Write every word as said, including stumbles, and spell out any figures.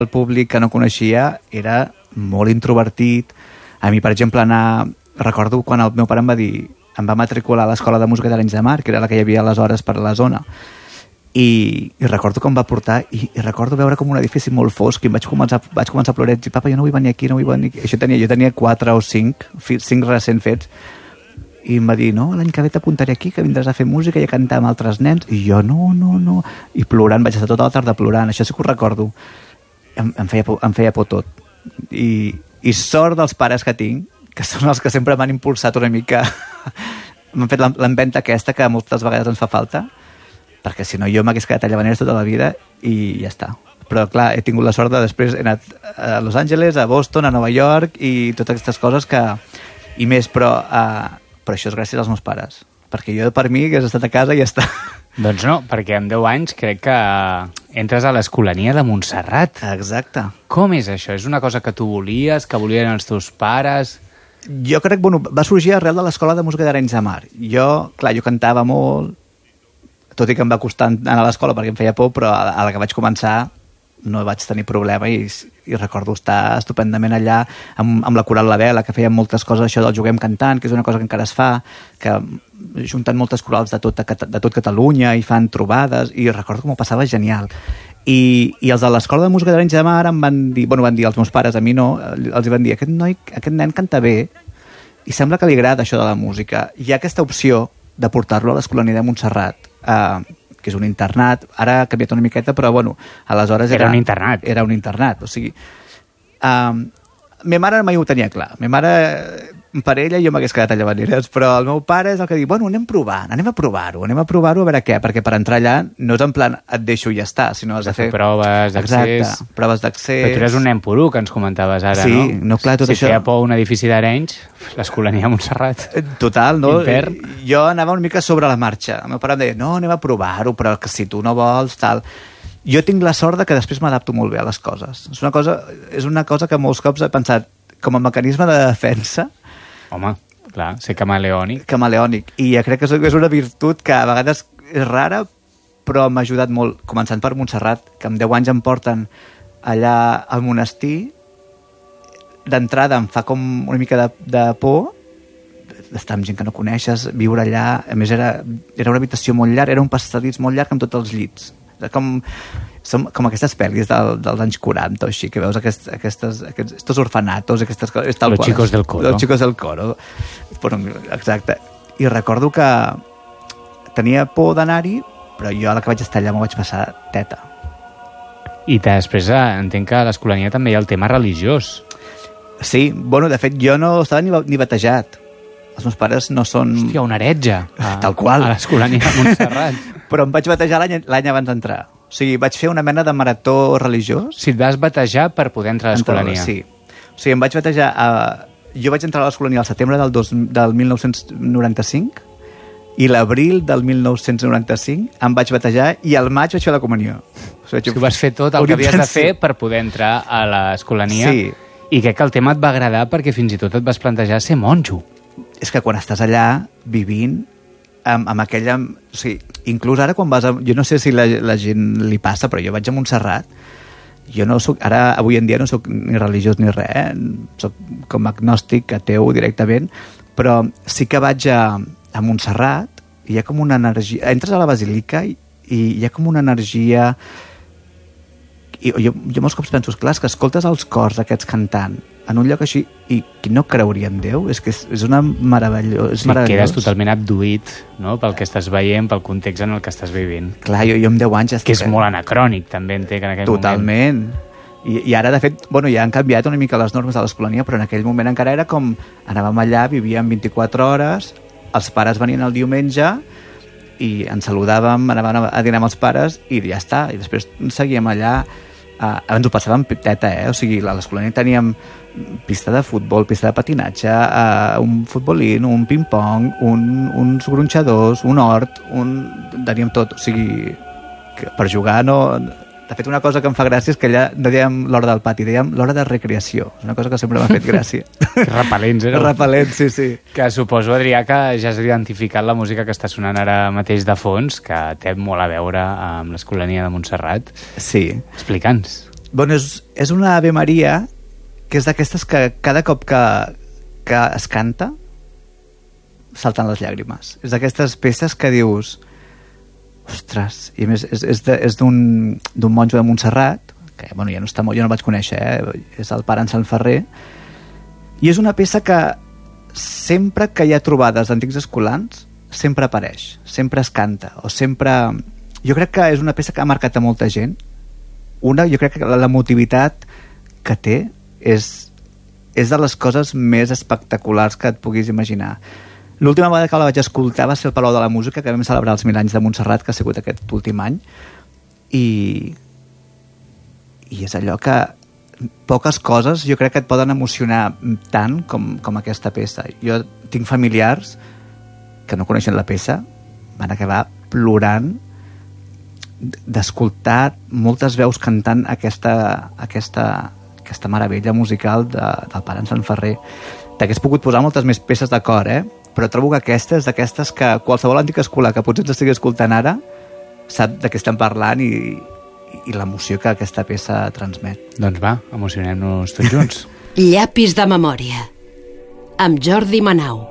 el públic que no coneixia era molt introvertit. A mi, per exemple, anar... Recordo quan el meu pare em va dir... Em va matricular a l'Escola de Música d'Arenys de Mar, que era la que hi havia aleshores per la zona. I, i recordo que em va portar... I, i recordo veure com un edifici molt fosc i em vaig començar, vaig començar a plorar i dir, papa, jo no vull venir aquí, no vull venir aquí. Això tenia, jo tenia quatre o cinc, cinc recent fets. I em va dir, no, l'any que ve t'apuntaré aquí, que vindràs a fer música i a cantar amb altres nens. I jo, no, no, no. I plorant, vaig estar tota la tarda plorant. Això sí que ho recordo. Em, em, feia, por, em feia por tot. I, I sort dels pares que tinc, que són els que sempre m'han impulsat una mica. M'han fet l'empenta aquesta que moltes vegades ens fa falta, perquè si no jo m'hagués quedat a Llavaneres tota la vida i ja està. Però clar, he tingut la sort de després he anat a Los Angeles, a Boston, a Nova York i totes aquestes coses que... I més, però... Uh, però això és gràcies als meus pares, perquè jo per mi hagués estat a casa i ja està. Doncs no, perquè amb deu anys crec que entres a l'Escolania de Montserrat. Exacte. Com és això? És una cosa que tu volies, que volien els teus pares? Jo crec que bueno, va sorgir arrel de l'Escola de Música d'Arenys de Mar. Jo, clar, jo cantava molt, tot i que em va costar anar a l'escola perquè em feia por, però a la que vaig començar no vaig tenir problema i, i recordo estar estupendament allà amb, amb la Coral La Vela, que feien moltes coses, això del Juguem Cantant, que és una cosa que encara es fa, que junten moltes corals de tot, de tot Catalunya i fan trobades, i recordo com ho passava genial. I, i els de l'Escola de Música d'Arenys de Mar em van dir, bueno, van dir els meus pares, a mi no, els van dir, aquest noi, aquest nen canta bé i sembla que li agrada això de la música. Hi ha aquesta opció de portar-lo a l'Escolania de Montserrat, eh, que és un internat, ara ha canviat una miqueta, però bueno, aleshores era... Era un internat. Era un internat, o sigui... Um, ma mare mai ho tenia clar. Ma mare, per ella, jo m'hagués quedat a Llavaneres, però el meu pare és el que diu, bueno, anem provant, anem a provar-ho, anem a provar-ho a veure què, perquè per entrar allà no és en plan et deixo i ja està, sinó has de, de fer... proves d'accés. Exacte, proves d'accés. Però tu eres un nen purú, que ens comentaves ara, sí, no? Sí, no, clar, tot si això... feia por un edifici d'Arenys, l'Escolania de Montserrat. Total, no? Infern. Jo anava una mica sobre la marxa. El meu pare em deia, no, anem a provar-ho, però que si tu no vols, tal... Jo tinc la sort de que després m'adapto molt bé a les coses. És una cosa, és una cosa que molts cops he pensat com a mecanisme de defensa. Home, clar, ser camaleònic. Camaleònic. I ja crec que és una virtut que a vegades és rara, però m'ha ajudat molt, començant per Montserrat, que amb deu anys em porten allà al monestir. D'entrada em fa com una mica de, de por, d'estar amb gent que no coneixes, viure allà. A més, era, era una habitació molt llarga, era un passadís molt llarg amb tots els llits. Com, som, com aquestes pel·lis del, dels anys quaranta o així, que veus aquest, aquestes, aquests, estos orfanatos, aquestes coses... Los qual, chicos del coro. Los chicos del coro. Però, exacte. I recordo que tenia por d'anar-hi, però jo a la que vaig estar allà m'ho vaig passar teta. I després entenc que a l'Escolania també hi ha el tema religiós. Sí, bueno, de fet jo no estava ni, ni batejat. Els meus pares no són... Hòstia, un heretge. A, Tal qual. A l'Escolania de Montserrat. Però em vaig batejar l'any abans d'entrar. O sigui, vaig fer una mena de marató religiós. Si et vas batejar per poder entrar a l'Escolania. Sí. O sigui, em vaig batejar... A... Jo vaig entrar a l'Escolania al setembre del, dos, del mil nou-cents noranta-cinc i l'abril del mil nou-cents noranta-cinc em vaig batejar i al maig vaig fer la comunió. O sigui, tu vas fer tot el que havies de fer per poder entrar a l'Escolania. Sí. I crec que el tema et va agradar perquè fins i tot et vas plantejar ser monjo. És que quan estàs allà vivint amb, amb aquella... O sigui, inclús ara quan vas a... Jo no sé si la, la gent li passa, però jo vaig a Montserrat. Jo no soc... Ara, avui en dia, no soc ni religiós ni res. Eh? Soc com agnòstic, ateu directament. Però sí que vaig a, a Montserrat i hi ha com una energia... Entres a la basílica i, i hi ha com una energia... I jo, jo molts cops penso, clar, que escoltes els cors aquests cantant en un lloc així i qui no creuria en Déu és que és, és una meravellós, és sí, meravellós. Quedes totalment abduït, no?, pel que estàs veient, pel context en el que estàs vivint. Clar, jo, jo amb deu anys... Que és molt anacrònic, també entenc, en aquell Totalment. moment. Totalment. I, I ara, de fet, bueno, ja han canviat una mica les normes de l'Escolania, però en aquell moment encara era com... Anàvem allà, vivíem vint-i-quatre hores, els pares venien el diumenge i ens saludàvem, anàvem a dinar amb els pares i ja està. I després seguíem allà... Uh, abans ho passàvem teta, eh? O sigui, a l'Escolania teníem pista de futbol, pista de patinatge, uh, un futbolín, un ping-pong, un, uns gronxadors, un hort, un... teníem tot. O sigui, que per jugar no... De fet, una cosa que em fa gràcia és que allà no dèiem l'hora del pati, dèiem l'hora de recreació. És una cosa que sempre m'ha fet gràcia. Repel·lents, eh? Repel·lents, sí, sí. Que suposo, Adrià, que ja has identificat la música que està sonant ara mateix de fons, que té molt a veure amb l'Escolania de Montserrat. Sí. Explica'ns. Bueno, és, és una Ave Maria que és d'aquestes que cada cop que, que es canta salten les llàgrimes. És d'aquestes peces que dius ostres, i a més és, és, de, és d'un, d'un monjo de Montserrat, que bueno, ja no està molt, jo no el vaig conèixer, eh? És el pare en Sant Ferrer, i és una peça que sempre que hi ha trobades d'antics escolans sempre apareix, sempre es canta, o sempre... Jo crec que és una peça que ha marcat a molta gent. Una, jo crec que l'emotivitat que té és, és de les coses més espectaculars que et puguis imaginar. L'última vegada que la vaig escoltar va ser el Palau de la Música, que vam celebrar els mil anys de Montserrat, que ha sigut aquest últim any, i, i és allò que poques coses jo crec que et poden emocionar tant com, com aquesta peça. Jo tinc familiars que no coneixen la peça, van acabar plorant d'escoltar moltes veus cantant aquesta, aquesta, aquesta meravella musical de, del pare en Sant Ferrer. T'hagués pogut posar moltes més peces de cor, eh? Però trobo que aquesta és d'aquestes que qualsevol antic escolar que potser ens estigui escoltant ara sap de què estem parlant i, i l'emoció que aquesta peça transmet. Doncs va, emocionem-nos tots junts. Llapis de memòria, amb Jordi Manau.